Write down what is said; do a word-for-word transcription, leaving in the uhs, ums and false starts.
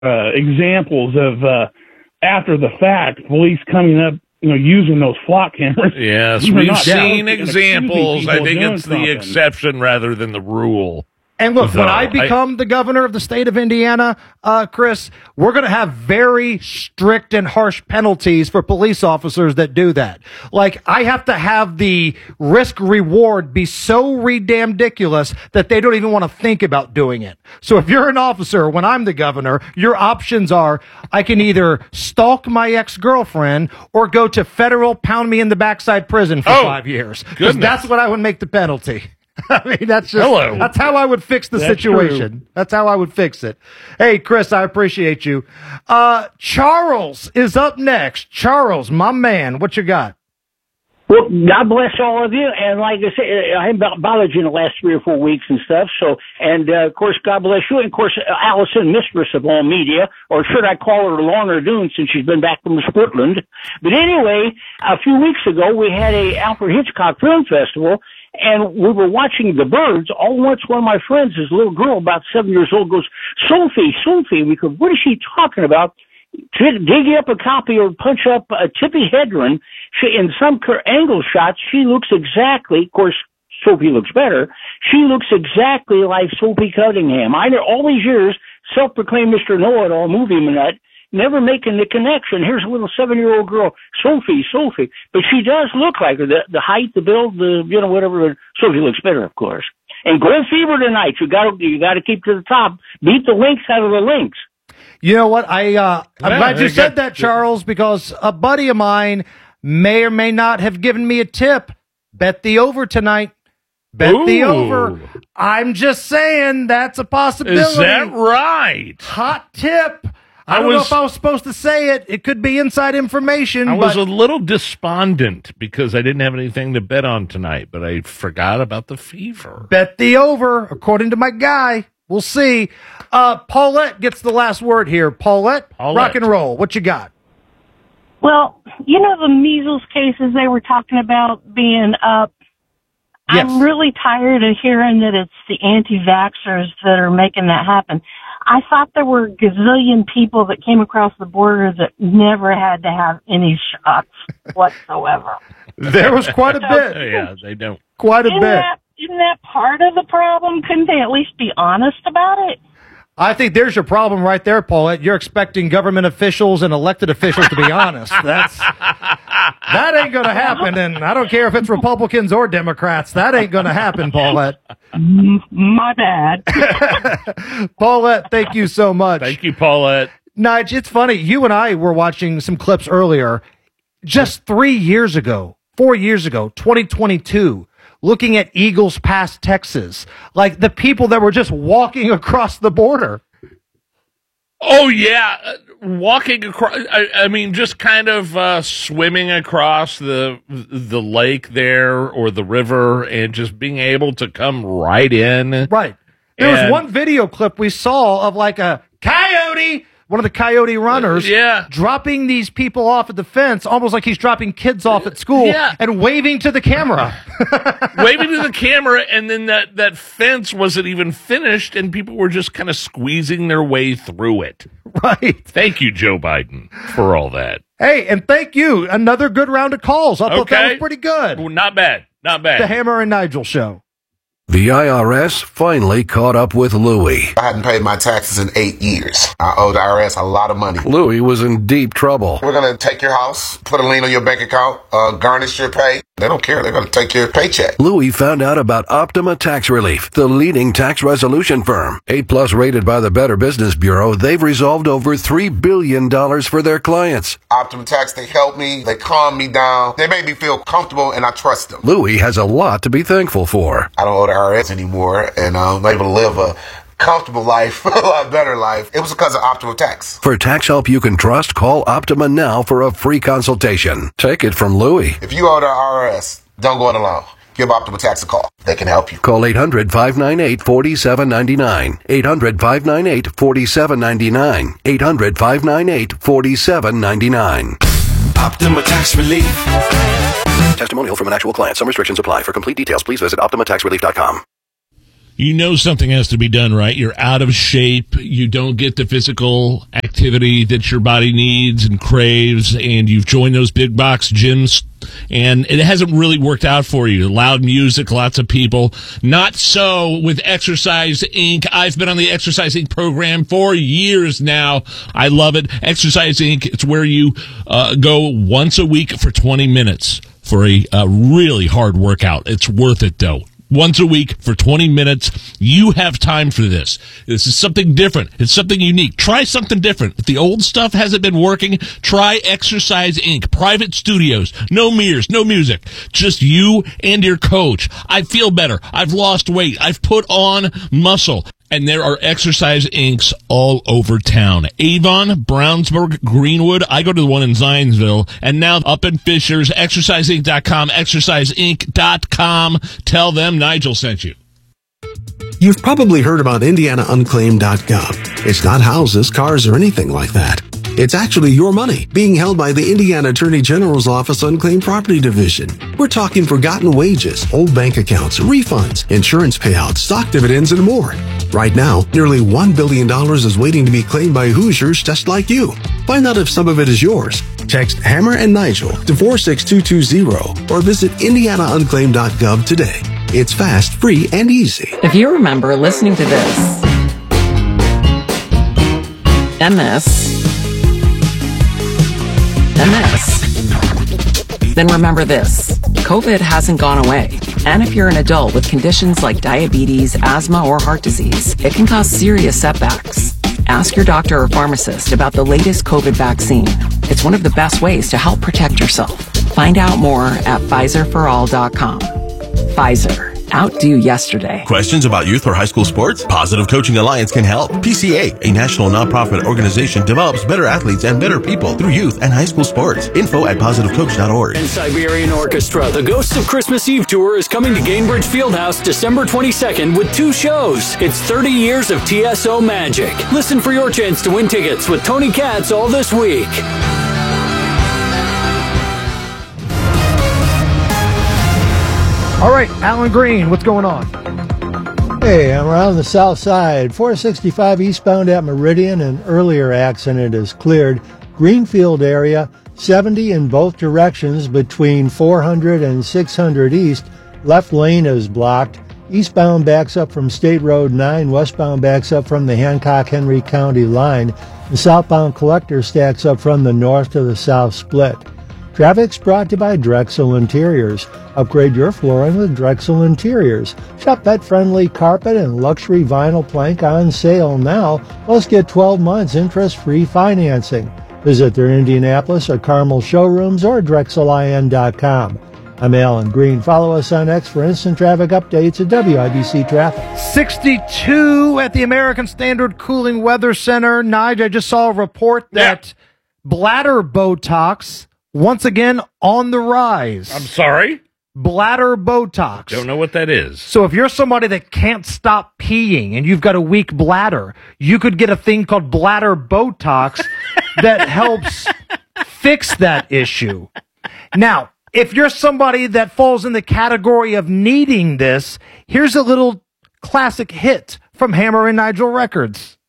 uh, examples of uh, after the fact police coming up, you know, using those flock cameras. Yes, You're we've not seen accusing examples. people I of think doing it's something. the exception rather than the rule. And look, So, when I become I, the governor of the state of Indiana, uh, Chris, we're going to have very strict and harsh penalties for police officers that do that. Like, I have to have the risk reward be so ridiculous that they don't even want to think about doing it. So if you're an officer, when I'm the governor, your options are I can either stalk my ex-girlfriend or go to federal pound me in the backside prison for oh, five years. Because that's what I would make the penalty. I mean, that's just, Hello. that's how I would fix the That's situation. true. That's how I would fix it. Hey, Chris, I appreciate you. Uh, Charles is up next. Charles, my man, what you got? Well, God bless all of you. And like I said, I haven't bothered you in the last three or four weeks and stuff. So, and uh, of course, God bless you. And of course, Allison, mistress of all media, or should I call her Lorna Doone since she's been back from Scotland. But anyway, a few weeks ago, we had a Alfred Hitchcock Film Festival. And we were watching the birds. All at once, one of my friends, this little girl, about seven years old, goes, Sophie, Sophie. We go, what is she talking about? To dig up a copy or punch up a Tippi Hedren. She, in some angle shots, she looks exactly, of course, Sophie looks better. She looks exactly like Sophie Cunningham. I know all these years, self-proclaimed Mister Know-It-All, movie nut, never making the connection. Here's a little seven-year-old girl, Sophie, Sophie. But she does look like her. The, the height, the build, the, you know, whatever. Sophie looks better, of course. And Gold Fever tonight. You got to, you got to keep to the top. Beat the Lynx out of the Lynx. You know what? I, uh, I'm Yeah, glad you they said got- that, Charles, because a buddy of mine may or may not have given me a tip. Bet the over tonight. Bet Ooh. the over. I'm just saying that's a possibility. Is that right? Hot tip. I, I don't know was- if I was supposed to say it. It could be inside information. I was but a little despondent because I didn't have anything to bet on tonight, but I forgot about the fever. bet the over, according to my guy. We'll see. Uh, Paulette gets the last word here. Paulette, Paulette. rock and roll. What you got? Well, you know the measles cases they were talking about being up. Yes. I'm really tired of hearing that it's the anti-vaxxers that are making that happen. I thought there were a gazillion people that came across the border that never had to have any shots whatsoever. There was quite a bit. Yeah, they don't. Quite a Isn't bit. that, isn't that part of the problem? Couldn't they at least be honest about it? I think there's your problem right there, Paulette. You're expecting government officials and elected officials to be honest. That's that ain't going to happen, and I don't care if it's Republicans or Democrats. That ain't going to happen, Paulette. My bad. Paulette, thank you so much. Thank you, Paulette. Nige, it's funny. You and I were watching some clips earlier. Just three years ago, four years ago, twenty twenty-two, looking at Eagles Pass, Texas, like the people that were just walking across the border. Oh, yeah. Uh, Walking across, I, I mean, just kind of uh, swimming across the the lake there or the river and just being able to come right in. Right. There was And- one video clip we saw of like a coyote, one of the coyote runners, Yeah. dropping these people off at the fence, almost like he's dropping kids off at school, Yeah. and waving to the camera. Waving to the camera, and then that, that fence wasn't even finished, and people were just kind of squeezing their way through it. Right. Thank you, Joe Biden, for all that. Hey, and thank you. Another good round of calls. I thought that Okay. was pretty good. Well, not bad. Not bad. The Hammer and Nigel show. The I R S finally caught up with Louie. I hadn't paid my taxes in eight years. I owe the I R S a lot of money. Louie was in deep trouble. We're going to take your house, put a lien on your bank account, uh, garnish your pay. They don't care. They're going to take your paycheck. Louie found out about Optima Tax Relief, the leading tax resolution firm. A plus rated by the Better Business Bureau, they've resolved over three billion dollars for their clients. Optima Tax, they help me. They calm me down. They make me feel comfortable, and I trust them. Louie has a lot to be thankful for. I don't owe the I R S anymore, and I'm able to live a comfortable life, a lot better life. It was because of Optima Tax. For tax help you can trust, call Optima now for a free consultation. Take it from Louie. If you owe the I R S, don't go it alone. Give Optima Tax a call. They can help you. Call eight hundred, five nine eight, four seven nine nine. eight hundred, five nine eight, four seven nine nine. eight hundred, five nine eight, four seven nine nine. Optima Tax Relief. Testimonial from an actual client. Some restrictions apply. For complete details, please visit Optima Tax Relief dot com. You know something has to be done, right? You're out of shape. You don't get the physical activity that your body needs and craves, and you've joined those big box gyms, and it hasn't really worked out for you. Loud music, lots of people. Not so with Exercise Incorporated. I've been on the Exercise Incorporated program for years now. I love it. Exercise Incorporated, it's where you uh, go once a week for twenty minutes for a, a really hard workout. It's worth it, though. Once a week for twenty minutes. You have time for this. This is something different. It's something unique. Try something different. If the old stuff hasn't been working, try Exercise Incorporated. Private studios. No mirrors, no music. Just you and your coach. I feel better. I've lost weight. I've put on muscle. And there are Exercise Incorporated all over town. Avon, Brownsburg, Greenwood. I go to the one in Zionsville. And now up in Fishers, exercise inc dot com, exercise inc dot com. Tell them Nigel sent you. You've probably heard about indiana unclaimed dot gov. It's not houses, cars, or anything like that. It's actually your money being held by the Indiana Attorney General's Office Unclaimed Property Division. We're talking forgotten wages, old bank accounts, refunds, insurance payouts, stock dividends, and more. Right now, nearly one billion dollars is waiting to be claimed by Hoosiers just like you. Find out if some of it is yours. Text Hammer and Nigel to four six two two zero or visit indiana unclaimed dot gov today. It's fast, free, and easy. If you remember listening to this and this and this, then remember this. COVID hasn't gone away. And if you're an adult with conditions like diabetes, asthma, or heart disease, it can cause serious setbacks. Ask your doctor or pharmacist about the latest COVID vaccine. It's one of the best ways to help protect yourself. Find out more at Pfizer for all dot com. Pfizer. Outdo yesterday. Questions about youth or high school sports? Positive Coaching Alliance can help. P C A, a national nonprofit organization, develops better athletes and better people through youth and high school sports. Info at positive coach dot org. And Siberian Orchestra, the Ghosts of Christmas Eve tour is coming to Gainbridge Fieldhouse December twenty-second with two shows. It's thirty years of T S O magic. Listen for your chance to win tickets with Tony Katz all this week. All right, Alan Green, what's going on? Hey, I'm around the south side. four sixty-five eastbound at Meridian. An earlier accident is cleared. Greenfield area, seventy in both directions between four hundred and six hundred east. Left lane is blocked. Eastbound backs up from State Road nine. Westbound backs up from the Hancock-Henry County line. The southbound collector stacks up from the north to the south split. Traffic's brought to you by Drexel Interiors. Upgrade your flooring with Drexel Interiors. Shop pet-friendly carpet and luxury vinyl plank on sale now. Plus get twelve months interest-free financing. Visit their Indianapolis or Carmel showrooms or drexel I N dot com. I'm Alan Green. Follow us on X for instant traffic updates at W I B C Traffic. sixty-two at the American Standard Cooling Weather Center. Nigel, I just saw a report that yeah. bladder Botox once again on the rise. I'm sorry? Bladder Botox. Don't know what that is. So if you're somebody that can't stop peeing and you've got a weak bladder, you could get a thing called bladder Botox that helps fix that issue. Now, if you're somebody that falls in the category of needing this, here's a little classic hit from Hammer and Nigel Records.